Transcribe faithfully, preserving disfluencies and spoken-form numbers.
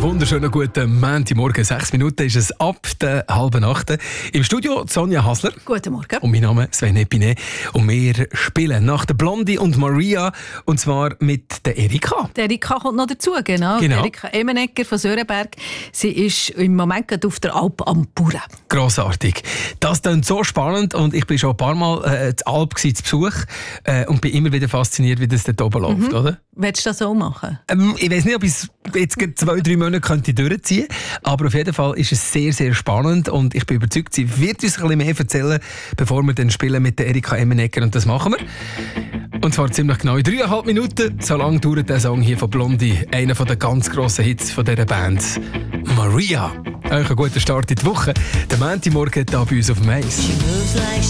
Einen wunderschönen guten Montagmorgen. Sechs Minuten ist es ab der halben acht. Im Studio Sonja Hasler. Guten Morgen. Und mein Name ist Sven Epinet. Und wir spielen nach der Blondie und Maria. Und zwar mit der Erika. Die Erika kommt noch dazu, genau. genau. Erika Emenegger von Sörenberg. Sie ist im Moment gerade auf der Alp am Bauern. Grossartig. Das klingt so spannend. Und ich bin schon ein paar Mal äh, zur Alp zu Besuch. Äh, und bin immer wieder fasziniert, wie das dort oben läuft, Mhm. oder? Willst du das so machen? Ähm, ich weiß nicht, ob ich es jetzt zwei, drei Monate könnte durchziehen könnte, aber auf jeden Fall ist es sehr, sehr spannend und ich bin überzeugt, sie wird uns ein bisschen mehr erzählen, bevor wir dann spielen mit der Erika Emenegger, und das machen wir. Und zwar ziemlich genau in dreieinhalb Minuten. So lange dauert der Song hier von Blondie, einer der ganz grossen Hits von dieser Band. Maria. Euch einen guten Start in die Woche. Der Montagmorgen hier bei uns auf dem Eis.